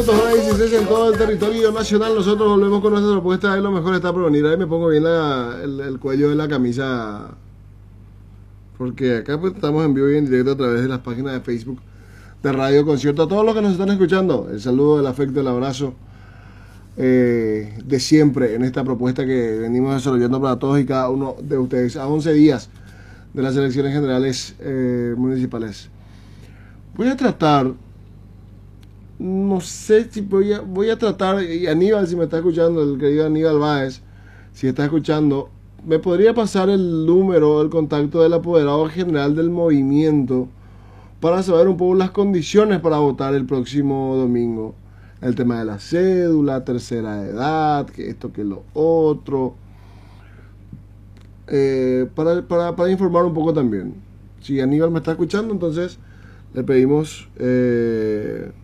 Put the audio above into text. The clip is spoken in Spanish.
Hora 16 en todo el territorio nacional. Nosotros volvemos con nuestra propuesta de lo mejor está por venir. Ahí me pongo bien el cuello de la camisa, porque acá pues estamos en vivo y en directo a través de las páginas de Facebook de Radio Concierto. A todos los que nos están escuchando, el saludo, el afecto, el abrazo de siempre en esta propuesta que venimos desarrollando para todos y cada uno de ustedes a 11 días de las elecciones generales municipales. Voy a tratar, no sé si voy a tratar, y Aníbal, si me está escuchando, el querido Aníbal Báez, si está escuchando, me podría pasar el número, el contacto del apoderado general del movimiento para saber un poco las condiciones para votar el próximo domingo. El tema de la cédula, tercera edad, que esto, que lo otro. Para informar un poco también. Si Aníbal me está escuchando, entonces le pedimos